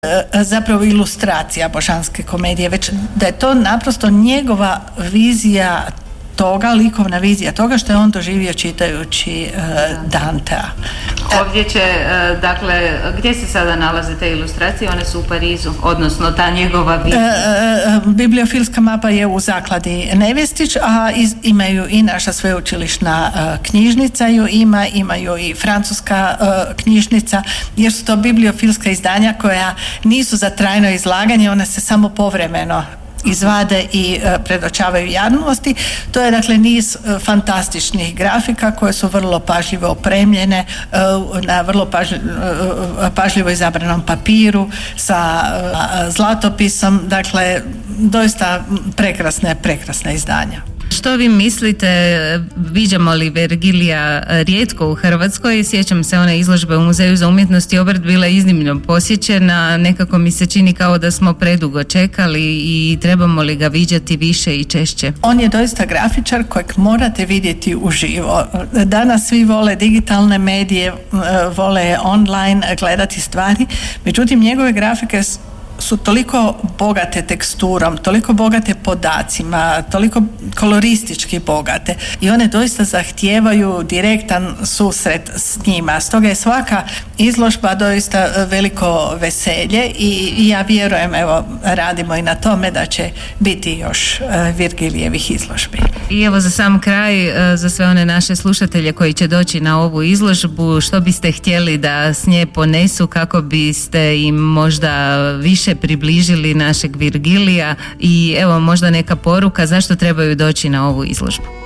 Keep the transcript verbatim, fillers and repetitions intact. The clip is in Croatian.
zapravo ilustracija božanske komedije, već da je to naprosto njegova vizija toga, likovna vizija toga što je on doživio čitajući uh, Dantea. Ovdje će, uh, dakle, gdje se sada nalaze te ilustracije? One su u Parizu, odnosno ta njegova vizija. Uh, uh, bibliofilska mapa je u zakladi Nevjestić, a iz, imaju i naša sveučilišna uh, knjižnica ju ima, imaju i francuska uh, knjižnica, jer su to bibliofilska izdanja koja nisu za trajno izlaganje, one se samo povremeno izvade i uh, predočavaju javnosti. To je dakle niz uh, fantastičnih grafika koje su vrlo pažljivo opremljene uh, na vrlo pažlj, uh, pažljivo izabranom papiru sa uh, zlatopisom, dakle doista prekrasne, prekrasne izdanja. Što vi mislite, viđamo li Vergilija rijetko u Hrvatskoj? Sjećam se one izložbe u Muzeju za umjetnost i obrt, bila iznimno posjećena, nekako mi se čini kao da smo predugo čekali i trebamo li ga viđati više i češće? On je doista grafičar kojeg morate vidjeti uživo. Danas svi vole digitalne medije, vole online gledati stvari, međutim njegove grafike su toliko bogate teksturom, toliko bogate podacima, toliko koloristički bogate i one doista zahtijevaju direktan susret s njima. Stoga je svaka izložba doista veliko veselje i ja vjerujem, evo, radimo i na tome da će biti još Virgilijevih izložbi. I evo za sam kraj, za sve one naše slušatelje koji će doći na ovu izložbu, što biste htjeli da s nje ponesu kako biste im možda više približili našeg Virgilija i evo možda neka poruka zašto trebaju doći na ovu izložbu?